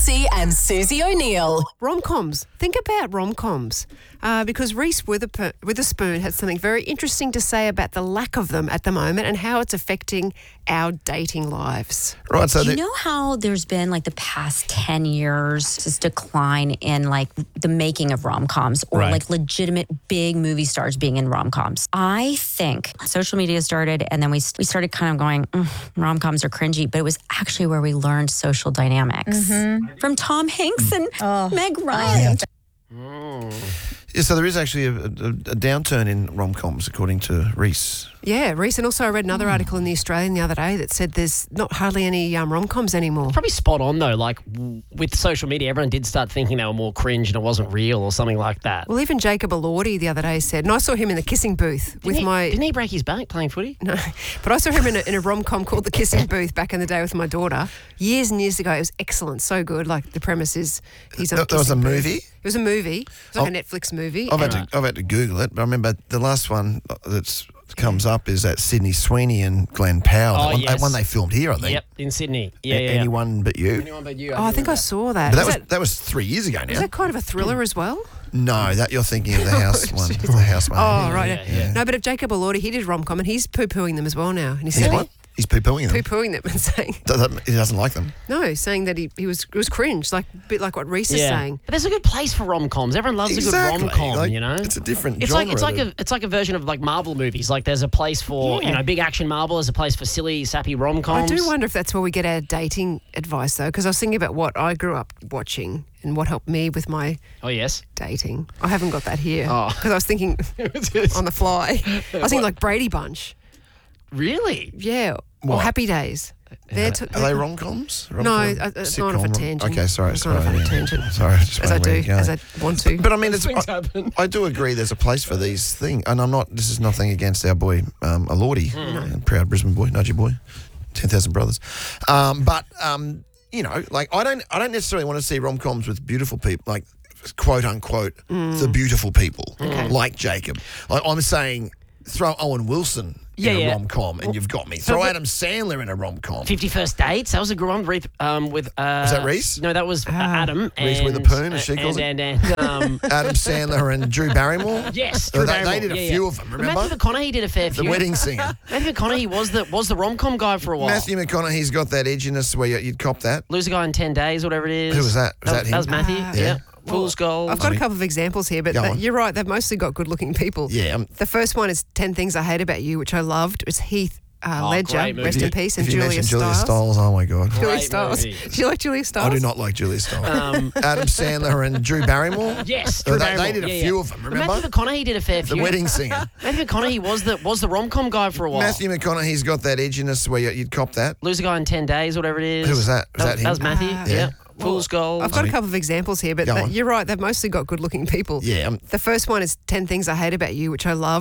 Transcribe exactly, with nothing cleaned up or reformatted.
Massey and Susie O'Neill. Rom-coms. Think about rom-coms uh, because Reese Witherp- Witherspoon had something very interesting to say about the lack of them at the moment and how it's affecting our dating lives. Right, so Do you the, know how there's been like the past ten years this decline in like the making of rom-coms or Right. like legitimate big movie stars being in rom-coms? I think social media started and then we we started kind of going, mm, rom-coms are cringy, but it was actually where we learned social dynamics from Tom Hanks and Meg Ryan. yeah, so there is actually a, a, a downturn in rom-coms, according to Reese. Yeah, Reese, and also I read another article in The Australian the other day that said there's not hardly any um, rom-coms anymore. Probably spot on though. Like w- with social media, everyone did start thinking they were more cringe and it wasn't real or something like that. Well, even Jacob Elordi the other day said, and I saw him in the kissing booth with didn't he, my... didn't he break his back playing footy? No, but I saw him in a, in a rom-com called The Kissing Booth back in the day with my daughter years and years ago. It was excellent, so good. Like the premise is he's on That, that was a kissing booth. movie? It was a movie. It was like Oh, a Netflix movie. I've and- had, to, I've had to Google it, but I remember the last one that's comes up is that Sydney Sweeney and Glenn Powell. Oh, that, one, yes. that one they filmed here, I think. Yep, in Sydney. Yeah, A- yeah, yeah. Anyone but you. Anyone but you. Oh, I think I saw that. But that Is was that, that was three years ago now. is that kind of a thriller as well? No, that you're thinking of the house one. The house one. Oh, right. yeah, yeah. yeah. No, but if Jacob Elordi, he did rom-com and he's poo-pooing them as well now. And he's He's saying, what? He's poo-pooing them. poo-pooing them and saying, Does that- He doesn't like them. no, saying that he, he was it was cringe, like a bit like what Reese is Yeah. saying. But there's a good place for rom-coms. Everyone loves Exactly. a good rom-com, Like, you know? it's a different It's like genre it's like that- a it's like a version of like Marvel movies. Like there's a place for, Yeah. you know, big action Marvel, there's a place for silly, sappy rom-coms. I do wonder if that's where we get our dating advice, though, because I was thinking about what I grew up watching and what helped me with my Oh, yes. dating. I haven't got that here Oh. because I was thinking on the fly. I was thinking like Brady Bunch. Really? Yeah. Or What? Happy Days. They're t- Are they rom-coms? No, Rom-com? uh, it's not off a Sitcom rom- tangent. Okay, sorry, I'm sorry. going off on a yeah. tangent. Sorry, I just as I wondering where do, you're as going. I want to. But I mean, it's, Things I, happen. I do agree there's a place for these things. And I'm not, this is nothing against our boy, um, Elordi, and proud Brisbane boy, Nudgy boy, ten thousand brothers. Um, but, um, you know, like, I don't I don't necessarily want to see rom-coms with beautiful people, like, quote unquote, the beautiful people, like Jacob. Like, I'm saying, throw Owen Wilson Yeah, in a yeah. rom-com and you've got me. Throw Adam Sandler in a rom-com. Fifty First Dates. That was a good one. Re- Um, with uh, Was that Reese? No, that was uh, Adam. Reese and, Witherspoon, as she uh, calls and, it? and, and, um, Adam Sandler and Drew Barrymore. yes, So Drew they, Barrymore. they did a Yeah, few yeah. of them, But remember? Matthew McConaughey did a fair The few. Wedding Singer. Matthew McConaughey was the was the rom com guy for a while. Matthew McConaughey's got that edginess where you- you'd cop that. Lose a guy in ten days, whatever it is. Who was that? Was that him? That was Matthew. Ah, yeah. yeah. Fool's Gold. I've got a couple of examples here, but Go that- on. you're right. They've mostly got good-looking people. Yeah, um, The first one is ten Things I Hate About You, which I loved. It's Heath uh, Oh, Ledger, great movie. rest in peace, and if you Julia mention Stiles. Julia Stiles, oh my God. Julia Great Stiles. movie. Do you like Julia Stiles? I do not like Julia Stiles. Um, Adam Sandler and Drew Barrymore. yes, So Drew they, Barrymore. they did a yeah, few yeah. of them, But remember? Matthew McConaughey did a fair few. The Wedding Singer. Matthew McConaughey was the was the rom com guy for a while. Matthew McConaughey's got that edginess where you- you'd cop that. Lose a guy in ten days, whatever it is. Who was that? Was that him? That was Matthew. Ah. yeah. Yeah. Fool's Gold. I've got a couple of examples here, but Go that- on. you're right. They've mostly got good-looking people. Yeah, um, The first one is ten Things I Hate About You, which I love.